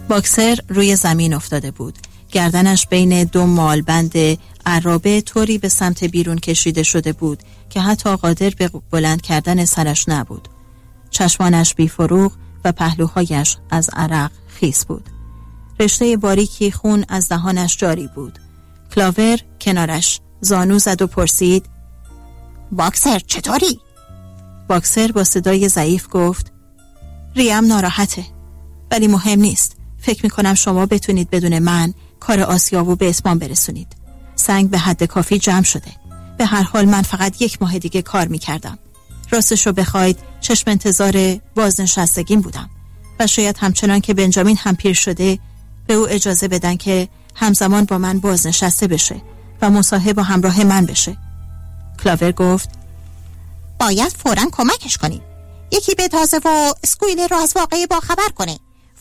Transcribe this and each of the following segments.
باکسر روی زمین افتاده بود. گردنش بین دو مالبند عرابه طوری به سمت بیرون کشیده شده بود که حتی قادر به بلند کردن سرش نبود. چشمانش بی‌فروغ و پهلوهایش از عرق خیس بود. رشته باریکی خون از دهانش جاری بود. کلاور کنارش زانو زد و پرسید: باکسر چطوری؟ باکسر با صدای ضعیف گفت: ریم ناراحته، ولی مهم نیست. فکر میکنم شما بتونید بدون من کار آسیابو به اتمام برسونید. سنگ به حد کافی جمع شده. به هر حال من فقط 1 ماه دیگه کار میکردم. راستشو بخواید چشم انتظار بازنشستگیم بودم و شاید همچنان که بنجامین هم پیر شده به او اجازه بدن که همزمان با من بازنشسته بشه و مصاحب و همراه من بشه. کلاور گفت: باید فوراً کمکش کنیم. یکی به تازه و اسکویلر رو از واقعه باخبر کنه.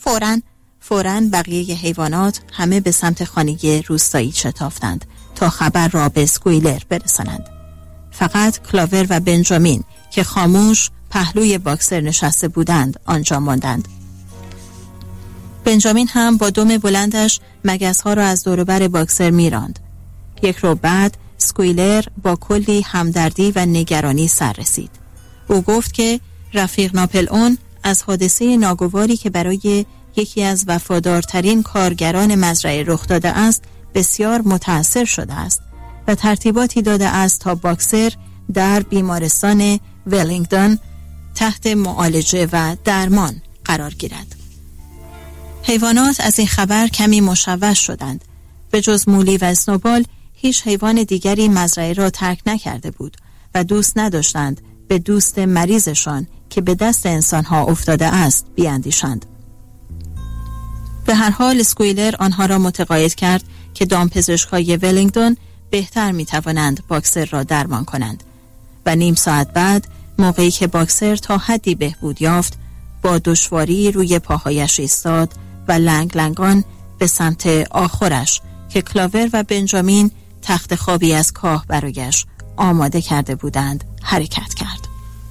فوراً بقیه حیوانات همه به سمت خانگی روستایی شتافتند تا خبر را به اسکویلر برسانند. فقط کلاور و بنجامین که خاموش پهلوی باکسر نشسته بودند آنجا ماندند. بنجامین هم با دم بلندش مگس‌ها را از دوروبر باکسر میراند. 1 رو بعد اسکویلر با کلی همدردی و نگرانی سر رسید. او گفت که رفیق ناپل اون از حادثه ناگواری که برای یکی از وفادارترین کارگران مزرعه رخ داده است بسیار متأثر شده است و ترتیباتی داده است تا باکسر در بیمارستان ولینگدون تحت معالجه و درمان قرار گیرد. حیوانات از این خبر کمی مشوش شدند. به جز مولی و اسنوبال هیچ حیوان دیگری مزرعه را ترک نکرده بود و دوست نداشتند به دوست مریضشان که به دست انسانها افتاده است بیاندیشند. به هر حال اسکویلر آنها را متقاعد کرد که دامپزشک‌های ولینگدون بهتر می‌توانند باکسر را درمان کنند و نیم ساعت بعد موقعی که باکسر تا حدی بهبود یافت با دشواری روی پاهایش ایستاد و لنگ لنگان به سمت آخرش که کلاور و بنجامین تخت خوابی از کاه برایش آماده کرده بودند حرکت کرد.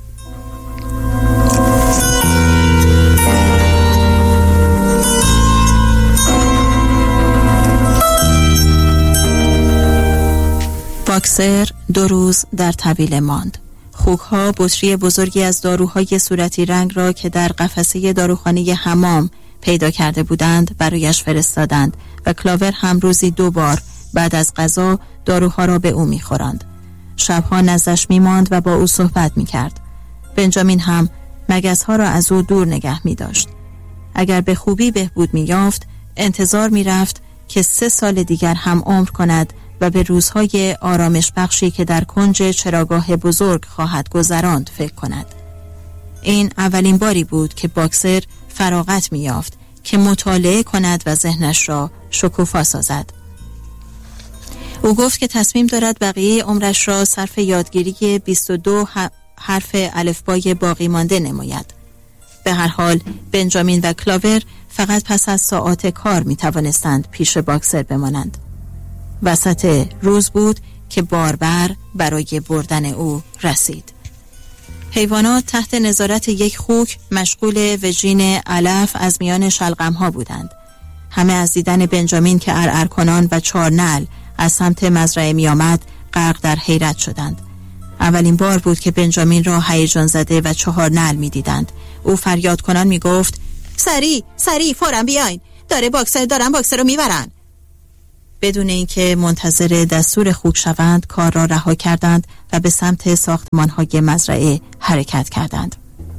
باکسر 2 روز در طویله ماند. خوک‌ها بطری بزرگی از داروهای صورتی رنگ را که در قفسه داروخانه حمام پیدا کرده بودند برایش فرستادند و کلاور هم روزی 2 بار بعد از غذا داروها را به او می‌خوراند. شبها نزدش می‌ماند و با او صحبت می‌کرد. بنجامین هم مگس‌ها را از او دور نگه می‌داشت. اگر به خوبی بهبود می‌یافت انتظار می‌رفت که 3 سال دیگر هم عمر کند و به روزهای آرامش بخشی که در کنج چراگاه بزرگ خواهد گذراند فکر کند. این اولین باری بود که باکسر فراغت می‌یافت که مطالعه کند و ذهنش را شکوفا سازد. او گفت که تصمیم دارد بقیه عمرش را صرف یادگیری 22 حرف الفبای باقی مانده نماید. به هر حال بنجامین و کلاور فقط پس از ساعات کار می‌توانستند پیش باکسر بمانند. وسط روز بود که باربر برای بردن او رسید. حیوانات تحت نظارت 1 خوک مشغول وژین علف از میان شلغم‌ها بودند. همه از دیدن بنجامین که ارعر کنان و 4 نعل از سمت مزرعه می آمد غرق در حیرت شدند. اولین بار بود که بنجامین را هیجان زده و 4 نعل می دیدند. او فریاد کنان می گفت: سریع فوراً بیاین، دارن باکسر رو میبرن. بدون اینکه منتظر دستور خوک شوند کار را رها کردند و به سمت ساختمان‌های مزرعه حرکت کردند.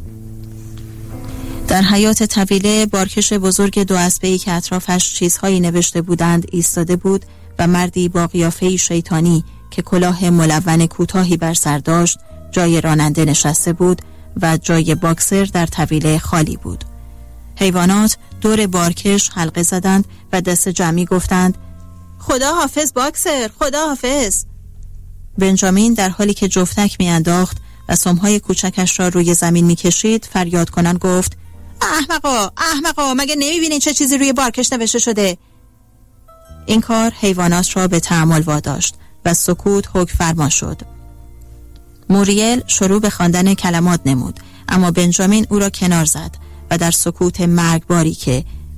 در حیاط طویله بارکش بزرگ 2 اسبه‌ای که اطرافش چیزهایی نوشته بودند ایستاده بود و مردی با قیافه‌ای شیطانی که کلاه ملون کوتاهی بر سر داشت جای راننده نشسته بود و جای باکسر در طویله خالی بود. حیوانات دور بارکش حلقه زدند و دست جمعی گفتند: خدا حافظ باکسر، خدا حافظ. بنجامین در حالی که جفتک میانداخت و سمهای کوچکش را روی زمین میکشید فریاد کنان گفت: احمقا مگه نمیبینین چه چیزی روی بارکش نوشته شده؟ این کار حیوانات را به تأمل واداشت و سکوت حکم فرما شد. موریل شروع به خواندن کلمات نمود، اما بنجامین او را کنار زد و در سکوت مرگباری که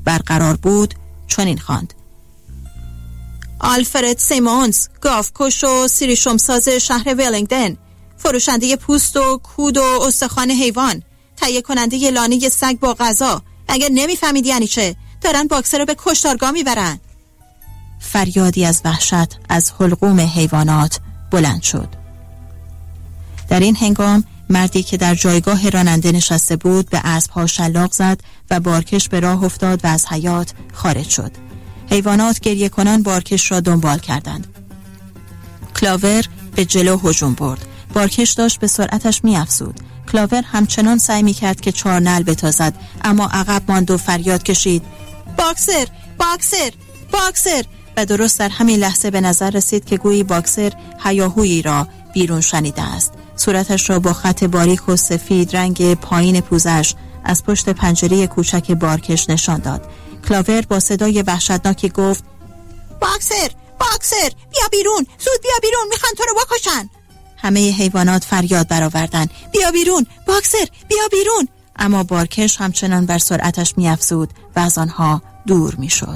برقرار بود چنین خواند: آلفرد سیمونز، گاوکش و سیریشمساز شهر ولینگدن، فروشنده پوست و کود و استخوان حیوان، تهیه کننده لانه سگ با غذا. اگر نمیفهمید یعنی چه؟ دارن باکسر رو به کشتارگاه میبرن. فریادی از وحشت از حلقوم حیوانات بلند شد. در این هنگام مردی که در جایگاه راننده نشسته بود به اسب‌ها شلاق زد و بارکش به راه افتاد و از حیاط خارج شد. حیوانات گریه کنان بارکش را دنبال کردند. کلاور به جلو هجوم برد. بارکش داشت به سرعتش می‌افزود. کلاور همچنان سعی می‌کرد که چارنل بتازد، اما عقب ماند و فریاد کشید: باکسر! باکسر! باکسر! و درست در همین لحظه به نظر رسید که گویی باکسر هیاهویی را بیرون شنیده است. صورتش را با خط باریک و سفید رنگ پایین پوزش از پشت پنجره کوچک بارکش نشان داد. کلاور با صدای وحشتناکی گفت: باکسر! باکسر! بیا بیرون! زود بیا بیرون! میخوان تو رو بکشن! همه حیوانات فریاد برآوردند: بیا بیرون! باکسر! بیا بیرون! اما بارکش همچنان بر سرعتش می‌افزود و از آنها دور میشد.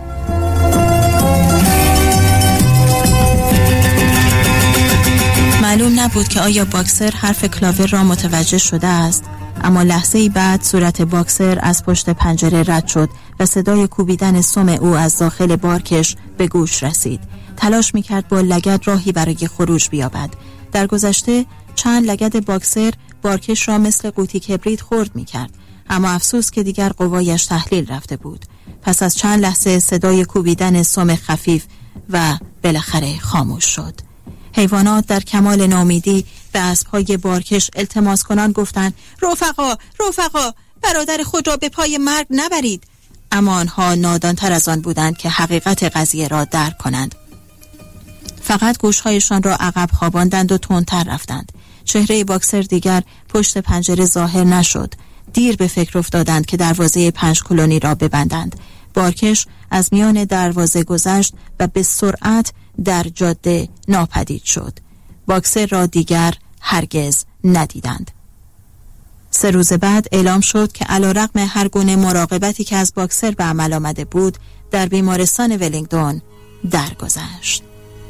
معلوم نبود که آیا باکسر حرف کلاور را متوجه شده است، اما لحظه‌ای بعد صورت باکسر از پشت پنجره رد شد و صدای کوبیدن سم او از داخل بارکش به گوش رسید. تلاش می‌کرد با لگد راهی برای خروج بیابد. در گذشته چند لگد باکسر بارکش را مثل قوطی کبریت خرد می‌کرد، اما افسوس که دیگر قوایش تحلیل رفته بود. پس از چند لحظه صدای کوبیدن سم خفیف و بالاخره خاموش شد. حیوانات در کمال ناامیدی به اسب‌های بارکش التماس کنان گفتند: رفقا، رفقا، برادر خود را به پای مرگ نبرید. اما آنها نادانتر از آن بودند که حقیقت قضیه را درک کنند. فقط گوشهایشان را عقب خواباندند و تندتر رفتند. چهره باکسر دیگر پشت پنجره ظاهر نشد. دیر به فکر افتادند که دروازه 5 کلونی را ببندند. بارکش از میان دروازه گذشت و به سرعت در جاده ناپدید شد. باکسر را دیگر هرگز ندیدند. 3 روز بعد اعلام شد که علیرغم هر گونه مراقبتی که از باکسر به عمل آمده بود، در بیمارستان ولینگدون درگذشت.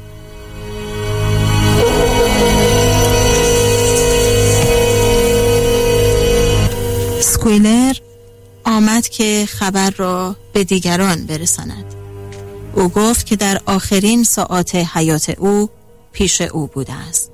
اسکویلر آمد که خبر را به دیگران برساند. او گفت که در آخرین ساعات حیات او پیش او بوده است.